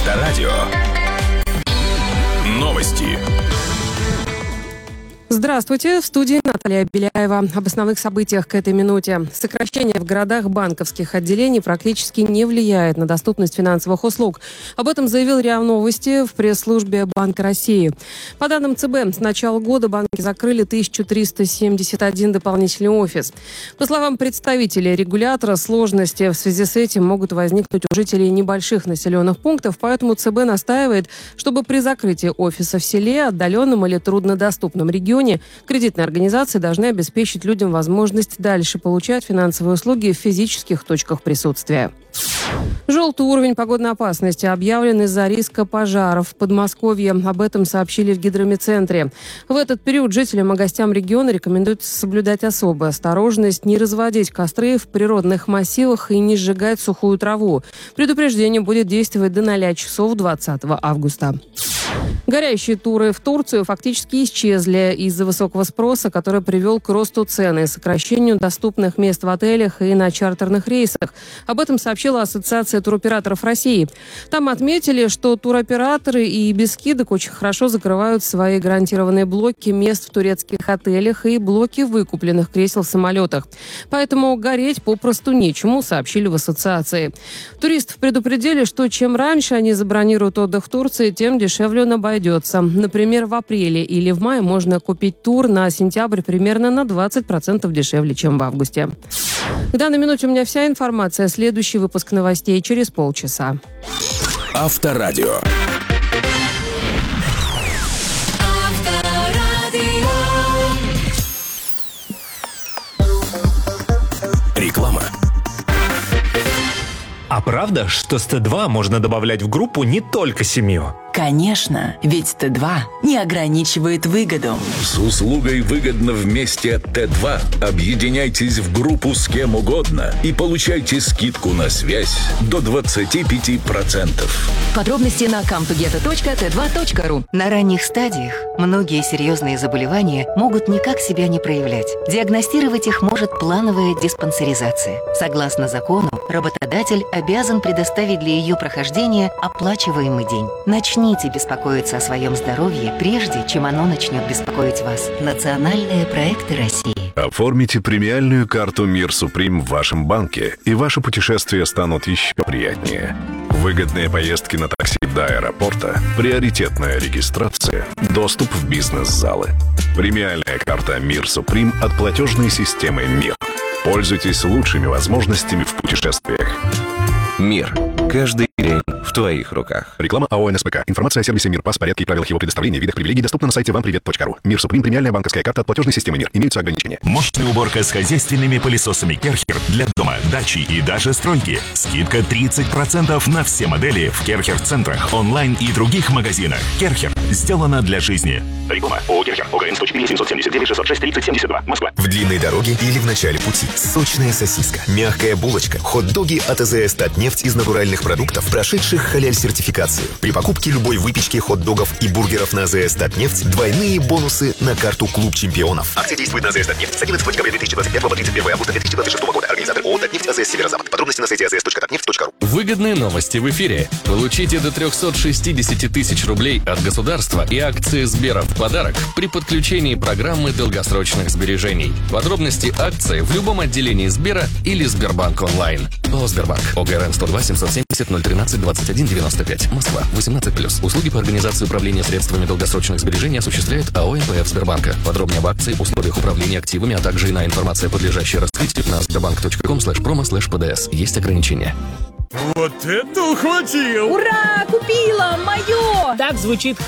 Авторадио. Новости. Здравствуйте, в студии Наталья Беляева. Об основных событиях к этой минуте. Сокращение в городах банковских отделений практически не влияет на доступность финансовых услуг. Об этом заявил РИА Новости в пресс-службе Банка России. По данным ЦБ, с начала года банки закрыли 1371 дополнительный офис. По словам представителей регулятора, сложности в связи с этим могут возникнуть у жителей небольших населенных пунктов, поэтому ЦБ настаивает, чтобы при закрытии офиса в селе, отдаленном или труднодоступном регионе, кредитные организации должны обеспечить людям возможность дальше получать финансовые услуги в физических точках присутствия. Желтый уровень погодной опасности объявлен из-за риска пожаров в Подмосковье. Об этом сообщили в гидрометцентре. В этот период жителям и гостям региона рекомендуется соблюдать особую осторожность, не разводить костры в природных массивах и не сжигать сухую траву. Предупреждение будет действовать до 0 часов 20 августа. Горящие туры в Турцию фактически исчезли из-за высокого спроса, который привел к росту цен и сокращению доступных мест в отелях и на чартерных рейсах. Об этом сообщила Ассоциация туроператоров России. Там отметили, что туроператоры и без скидок очень хорошо закрывают свои гарантированные блоки мест в турецких отелях и блоки выкупленных кресел в самолетах. Поэтому гореть попросту нечему, сообщили в ассоциации. Туристов предупредили, что чем раньше они забронируют отдых в Турции, тем дешевле он обойдется. Например, в апреле или в мае можно купить тур на сентябрь примерно на 20% дешевле, чем в августе. К данной минуте у меня вся информация. Следующий выпуск новостей через полчаса. Авторадио. Реклама. А правда, что с Т2 можно добавлять в группу не только семью? Конечно, ведь Т2 не ограничивает выгоду. С услугой «Выгодно вместе» от Т2 объединяйтесь в группу с кем угодно и получайте скидку на связь до 25%. Подробности на comtogetto.t2.ru. На ранних стадиях многие серьезные заболевания могут никак себя не проявлять. Диагностировать их может плановая диспансеризация. Согласно закону, работодатель обязан предоставить для ее прохождения оплачиваемый день. Начните беспокоиться о своем здоровье, прежде чем оно начнет беспокоить вас. Национальные проекты России. Оформите премиальную карту «Мир Суприм» в вашем банке, и ваши путешествия станут еще приятнее. Выгодные поездки на такси до аэропорта, приоритетная регистрация, доступ в бизнес-залы. Премиальная карта «Мир Суприм» от платежной системы «Мир». Пользуйтесь лучшими возможностями в путешествиях. Мир. Каждый день в твоих руках. Реклама АО НСПК. Информация о сервисе МИР, порядке и правилах его предоставления, видах привилегий доступна на сайте вампривет.ру. Мир Суприм. Премиальная банковская карта от платежной системы МИР. Имеются ограничения. Мощная уборка с хозяйственными пылесосами Керхер для дома, дачи и даже стройки. Скидка 30% на все модели в Керхер-центрах, онлайн и других магазинах. Керхер. Сделано для жизни. Реклама ООО Керхер. ОГРН 104 779 606 30 72. Москва. В длинной дороге или в начале пути. Сочная сосиска, мягкая булочка, хот-доги от АЗС «Татнефть» из натуральных продуктов, прошедших халяль-сертификацию. При покупке любой выпечки, хот-догов и бургеров на АЗС «Татнефть» двойные бонусы на карту «Клуб чемпионов». Акция действует на АЗС «Татнефть» с 11 декабря 2025 по 31 августа 2026 года. Организатор ООО «Татнефть» АЗС «Северо-Запад». Подробности на сайте azs.tatneft.ru. Выгодные новости в эфире. Получите до 360 тысяч рублей от государства и акции Сбера в подарок при подключении программы долгосрочных сбережений. Подробности акции в любом отделении Сбера или Сбербанк онлайн. ООО «Сбербанк». ОГРН 102 770 013 21 95. Москва. 18+. Услуги по организации управления средствами долгосрочных сбережений осуществляет АО НПФ Сбербанка. Подробнее об акции, условиях управления активами, а также иная информация, подлежащая раскрытию на sberbank.com/promo/pds. Есть ограничения. Вот это ухватил! Ура! Купила! Мое! Так звучит